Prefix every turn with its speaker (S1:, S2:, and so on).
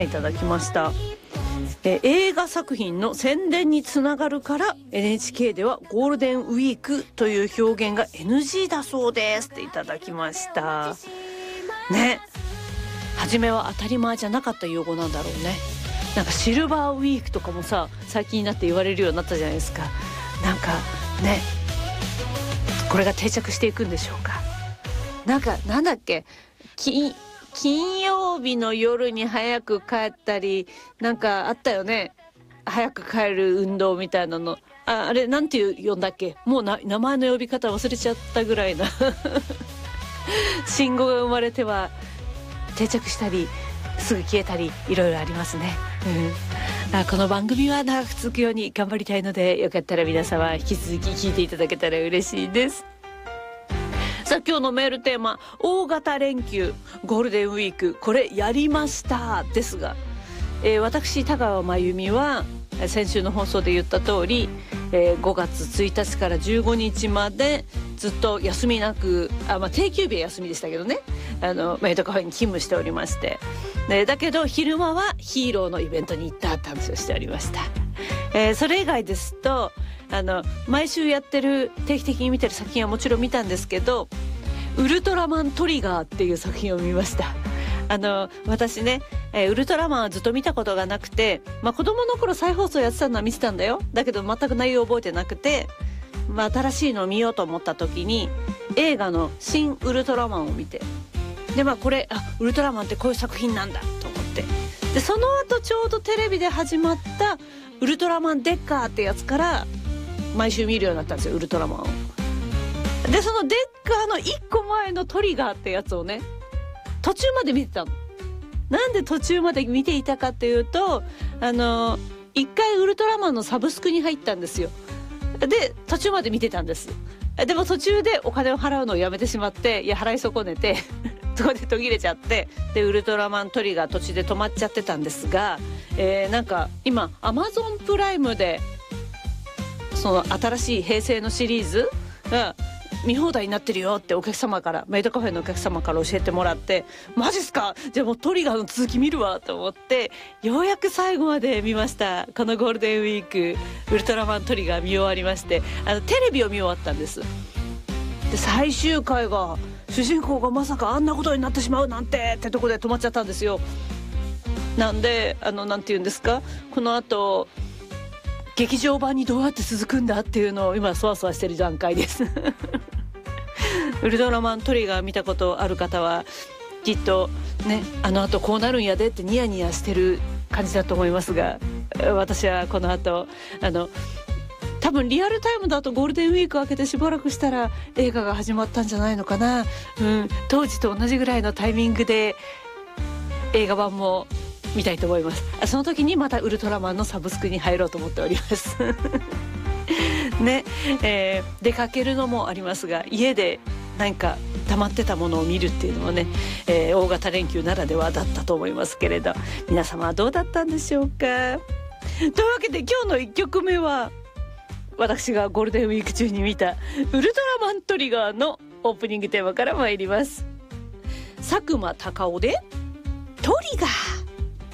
S1: いただきました。映画作品の宣伝につながるから NHK ではゴールデンウィークという表現が NG だそうですっていただきましたね。初めは当たり前じゃなかった用語なんだろうね。なんかシルバーウィークとかもさ、最近になって言われるようになったじゃないですか。なんかね、これが定着していくんでしょうか。なんだっけ、金曜日の夜に早く帰ったりなんかあったよね。早く帰る運動みたいなの、あれなんて呼んだっけ、もう名前の呼び方忘れちゃったぐらいな信号が生まれては定着したりすぐ消えたりいろいろありますね、この番組は長く続くように頑張りたいので、よかったら皆様引き続き聞いていただけたら嬉しいです。さあ今日のメールテーマ、大型連休ゴールデンウィークこれやりましたですが、私田川真由美は先週の放送で言った通り、5月1日から15日までずっと休みなく、定休日は休みでしたけどね、メイドカフェに勤務しておりまして、だけど昼間はヒーローのイベントに行ったって話をしておりました。それ以外ですと毎週やってる定期的に見てる作品はもちろん見たんですけど、ウルトラマントリガーっていう作品を見ました。私ね、ウルトラマンはずっと見たことがなくて、子供の頃再放送やってたのは見てたんだよ。だけど全く内容覚えてなくて、新しいのを見ようと思った時に映画の新ウルトラマンを見て、でこれウルトラマンってこういう作品なんだと思って、でその後ちょうどテレビで始まったウルトラマンデッカーってやつから毎週見るようになったんですよ、ウルトラマンを。でそのデッカーの1個前のトリガーってやつをね、途中まで見てたの。なんで途中まで見ていたかっていうと、一回ウルトラマンのサブスクに入ったんですよ。で途中まで見てたんです。でも途中でお金を払うのをやめてしまって、払い損ねてそこで途切れちゃって、でウルトラマントリガー途中で止まっちゃってたんですが、なんか今 Amazon プライムでその新しい平成のシリーズが見放題になってるよってお客様から、メイドカフェのお客様から教えてもらって、マジっすか、じゃあもうトリガーの続き見るわと思って、ようやく最後まで見ました。このゴールデンウィークウルトラマントリガー見終わりまして、テレビを見終わったんです。で最終回が主人公がまさかあんなことになってしまうなんてってとこで止まっちゃったんですよ。なんでなんて言うんですか、この後劇場版にどうやって続くんだっていうのを今そわそわしてる段階ですウルトラマントリガー見たことある方はきっとね、後こうなるんやでってニヤニヤしてる感じだと思いますが、私はこの後多分リアルタイムだとゴールデンウィーク明けてしばらくしたら映画が始まったんじゃないのかな、当時と同じぐらいのタイミングで映画版も見たいと思います。その時にまたウルトラマンのサブスクに入ろうと思っておりますね、出かけるのもありますが、家で何か溜まってたものを見るっていうのはね、大型連休ならではだったと思いますけれど、皆様はどうだったんでしょうか。というわけで今日の1曲目は私がゴールデンウィーク中に見たウルトラマントリガーのオープニングテーマから参ります。佐久間孝雄でトリガー。